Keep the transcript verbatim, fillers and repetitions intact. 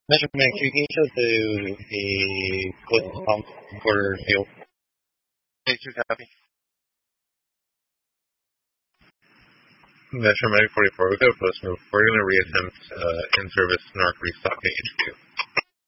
Measurement, can you show the the closest pump for fuel? Hey, two copy. Metro Mag forty-four, we got a post move. We're going to reattempt uh, in-service Narc restock at H Q.